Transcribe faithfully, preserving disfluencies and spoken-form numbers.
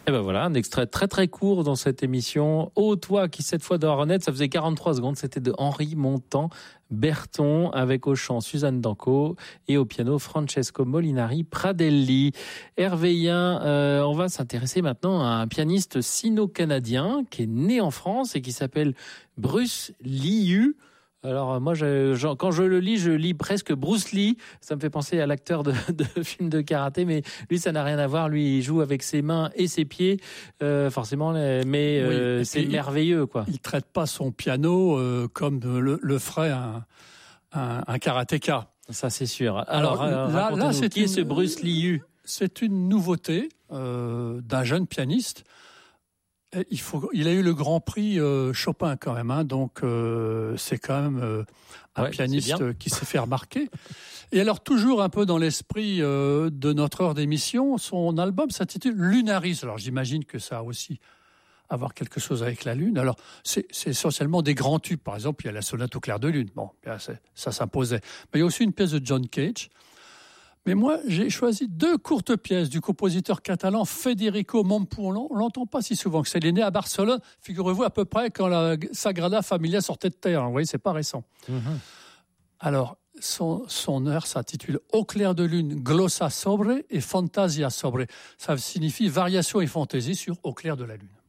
Et ben voilà, un extrait très très court dans cette émission. Oh toi qui cette fois doit renaître, ça faisait quarante-trois secondes, c'était de Henri Montan Berton avec au chant Suzanne Danco et au piano Francesco Molinari Pradelli. Hervéien, euh, on va s'intéresser maintenant à un pianiste sino-canadien qui est né en France et qui s'appelle Bruce Liu. Alors moi, je, je, quand je le lis, je lis presque Bruce Lee. Ça me fait penser à l'acteur de, de films de karaté, mais lui, ça n'a rien à voir. Lui, il joue avec ses mains et ses pieds, euh, forcément, mais euh, oui, c'est merveilleux, quoi. Il traite pas son piano euh, comme le, le ferait un, un, un karatéka. Ça, c'est sûr. Alors, Alors là, là c'est qui une, est ce Bruce Liu? C'est une nouveauté euh, d'un jeune pianiste. Il, faut, il a eu le Grand Prix euh, Chopin quand même, hein, donc euh, c'est quand même euh, un ouais, pianiste qui s'est fait remarquer. Et alors toujours un peu dans l'esprit euh, de notre heure d'émission, son album s'intitule Lunaris. Alors j'imagine que ça a aussi à voir quelque chose avec la Lune. Alors c'est, c'est essentiellement des grands tubes. Par exemple, il y a la sonate au clair de lune. Bon, ça s'imposait. Mais il y a aussi une pièce de John Cage. Mais moi, j'ai choisi deux courtes pièces du compositeur catalan Federico Montpou. On l'entend pas si souvent que c'est. Il est né à Barcelone, figurez-vous, à peu près quand la Sagrada Familia sortait de terre. Vous voyez, c'est pas récent. Mm-hmm. Alors, son, son œuvre s'intitule Au clair de lune, glossa sobre et fantasia sobre. Ça signifie variation et fantaisie sur Au clair de la lune.